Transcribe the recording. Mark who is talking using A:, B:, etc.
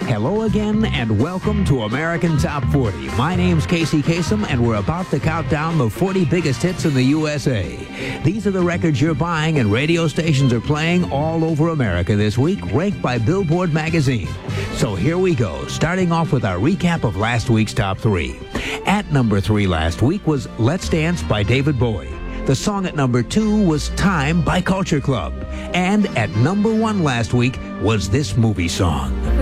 A: Hello again, and welcome to American Top 40. My name's Casey Kasem, and we're about to count down the 40 biggest hits in the USA. These are the records you're buying and radio stations are playing all over America this week, ranked by Billboard magazine. So here we go, starting off with our recap of last week's Top 3. At number 3 last week was Let's Dance by David Bowie. The song at number 2 was Time by Culture Club. And at number 1 last week was this movie song.